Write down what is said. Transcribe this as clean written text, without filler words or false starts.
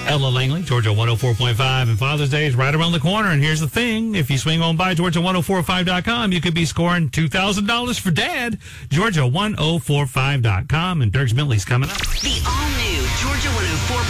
Ella Langley, Georgia 104.5, and Father's Day is right around the corner. And here's the thing. If you swing on by Georgia1045.com, you could be scoring $2,000 for Dad. Georgia1045.com, and Dirks Bentley's coming up. The all-new Georgia 104.